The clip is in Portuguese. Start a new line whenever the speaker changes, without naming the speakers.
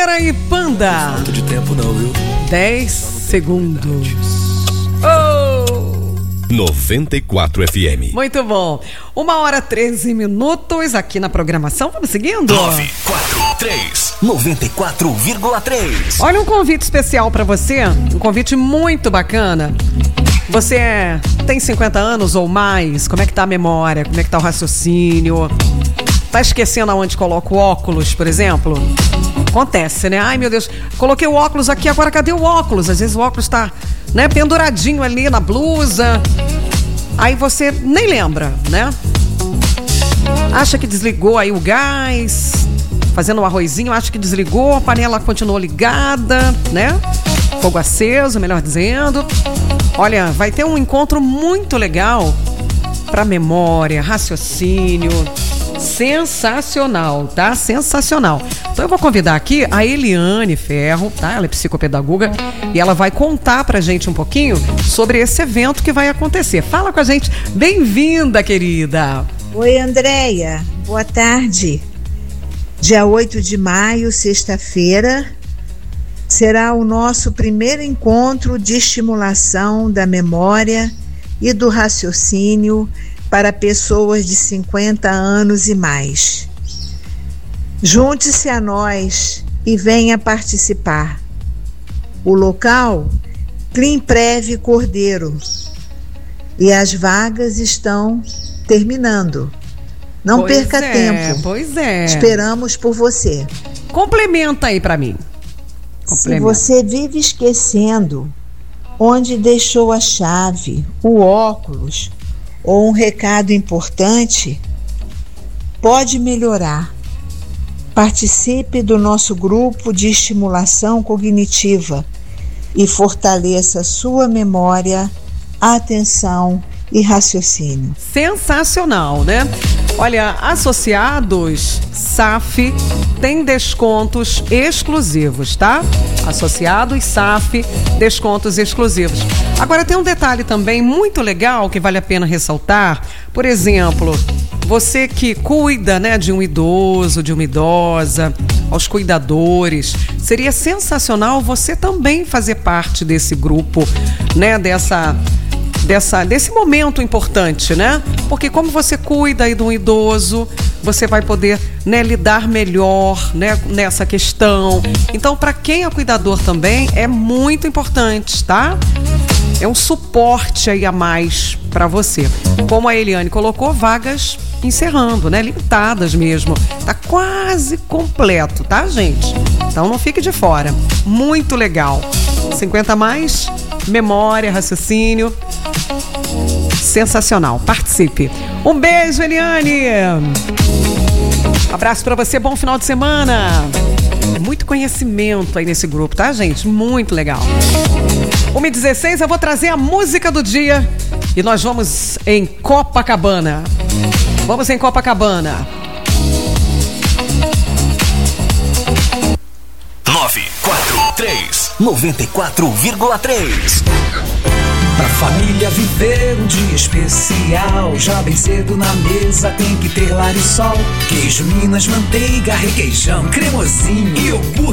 Pedreira e Panda.
Falta de tempo não, viu?
10 segundos. Oh!
94 FM.
Muito bom. 1h13 aqui na programação. Vamos seguindo?
943 94,3.
Olha, um convite especial pra você. Um convite muito bacana. Você tem 50 anos ou mais? Como é que tá a memória? Como é que tá o raciocínio? Tá esquecendo aonde coloca o óculos, por exemplo? Acontece, né? Ai, meu Deus, coloquei o óculos aqui, agora cadê o óculos? Às vezes o óculos tá, né, penduradinho ali na blusa. Aí você nem lembra, né? Acha que desligou aí o gás, fazendo um arrozinho, acha que desligou, a panela continuou ligada, né? Fogo aceso, melhor dizendo. Olha, vai ter um encontro muito legal para memória, raciocínio. Sensacional, tá? Sensacional. Então eu vou convidar aqui a Eliane Ferro, tá? Ela é psicopedagoga e ela vai contar pra gente um pouquinho sobre esse evento que vai acontecer. Fala com a gente. Bem-vinda, querida.
Oi, Andréia. Boa tarde. Dia 8 de maio, sexta-feira, será o nosso primeiro encontro de estimulação da memória e do raciocínio para pessoas de 50 anos e mais. Junte-se a nós e venha participar. O local, Climprev Cordeiro. E as vagas estão terminando. Não perca tempo.
Pois é.
Esperamos por você.
Complementa aí pra mim.
Se você vive esquecendo onde deixou a chave, o óculos ou um recado importante, pode melhorar. Participe do nosso grupo de estimulação cognitiva e fortaleça sua memória, atenção e raciocínio.
Sensacional, né? Olha, associados SAF tem descontos exclusivos, tá? Associados SAF, descontos exclusivos. Agora tem um detalhe também muito legal que vale a pena ressaltar. Por exemplo, você que cuida, né, de um idoso, de uma idosa, aos cuidadores, seria sensacional você também fazer parte desse grupo, né, desse momento importante, né? Porque como você cuida aí de um idoso, você vai poder, né, lidar melhor, né, nessa questão. Então, para quem é cuidador também, é muito importante, tá? É um suporte aí a mais para você. Como a Eliane colocou, vagas encerrando, né? Limitadas mesmo. Tá quase completo, tá, gente? Então não fique de fora. Muito legal. 50 a mais, memória, raciocínio. Sensacional. Participe. Um beijo, Eliane. Abraço pra você, bom final de semana. Muito conhecimento aí nesse grupo, tá, gente? Muito legal. 1h16, eu vou trazer a música do dia e nós vamos em Copacabana. Vamos em Copacabana.
943 94,3.
Pra família viver um dia especial, já bem cedo na mesa tem que ter Larisol. Queijo Minas, manteiga, requeijão, cremosinho e iogurte